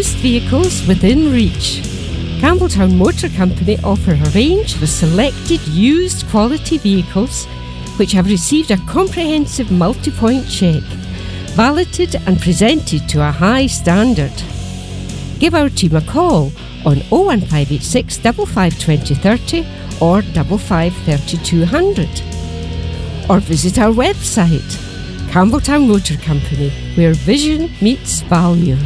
used vehicles within reach. Campbelltown Motor Company offer a range of selected used quality vehicles which have received a comprehensive multi-point check, validated and presented to a high standard. Give our team a call on 01586 55 20 30 or 55 3200. Or visit our website, Campbelltown Motor Company, where vision meets value.